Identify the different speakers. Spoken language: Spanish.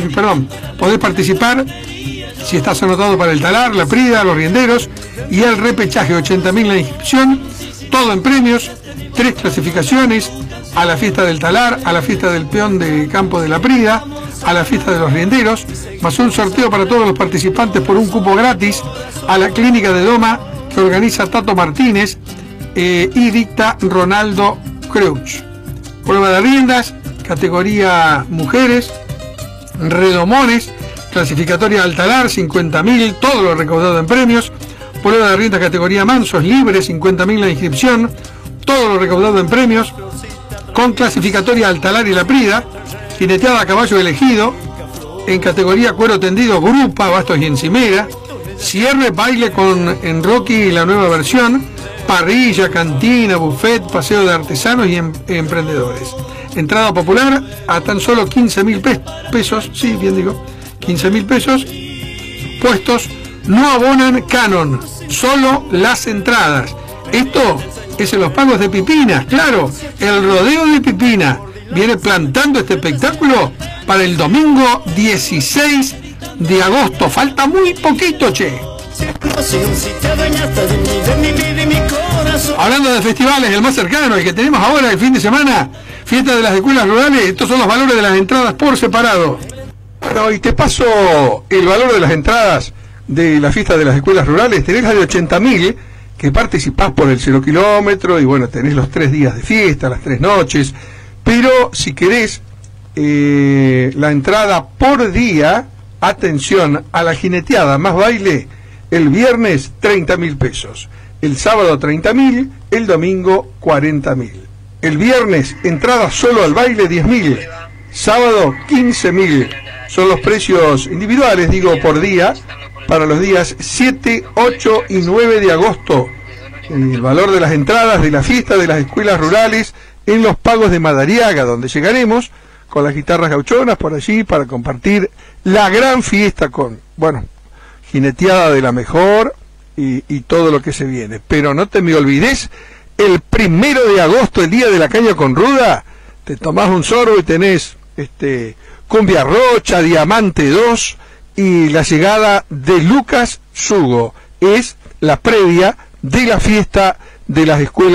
Speaker 1: podés participar si estás anotado para el talar, la prida, los rienderos y el repechaje. 80.000 la inscripción, todo en premios, 3 clasificaciones: a la fiesta del talar, a la fiesta del peón de campo de la prida, a la fiesta de los rienderos, más un sorteo para todos los participantes por un cupo gratis a la clínica de Doma que organiza Tato Martínez y dicta Ronaldo Creuch. Prueba de riendas, categoría mujeres, redomones, clasificatoria al talar, 50.000, todo lo recaudado en premios. Prueba de riendas categoría mansos, libres, 50.000 la inscripción, todo lo recaudado en premios, con clasificatoria al talar y la prida. Jineteada a caballo elegido, en categoría cuero tendido, grupa, bastos y encimera. Cierre, baile con enroque y la nueva versión, parrilla, cantina, buffet, paseo de artesanos y emprendedores. Entrada popular a tan solo 15.000 pesos, sí, bien digo, 15.000 pesos. Puestos no abonan canon, solo las entradas. Esto es en los pagos de Pipina, claro, el rodeo de Pipina viene plantando este espectáculo para el domingo 16 de agosto. Falta muy poquito, che. Hablando de festivales, el más cercano, el que tenemos ahora el fin de semana, fiesta de las escuelas rurales. Estos son los valores de las entradas por separado. Bueno, y te paso el valor de las entradas de la fiesta de las escuelas rurales. Tenés la de 80.000, que participás por el 0 kilómetro, y bueno, tenés los 3 días de fiesta, las 3 noches. Pero si querés la entrada por día, atención, a la jineteada más baile, el viernes 30.000 pesos, el sábado 30.000, el domingo 40.000. El viernes entrada solo al baile 10.000, sábado 15.000. Son los precios individuales, digo, por día, para los días 7, 8 y 9 de agosto. El valor de las entradas de la fiesta de las escuelas rurales en los pagos de Madariaga, donde llegaremos con las guitarras gauchonas por allí para compartir la gran fiesta con, bueno, jineteada de la mejor y todo lo que se viene. Pero no te me olvides, el 1 de agosto, el día de la caña con ruda, te tomás un sorbo y tenés Cumbia Rocha, Diamante 2 y la llegada de Lucas Sugo. Es la previa de la fiesta de las escuelas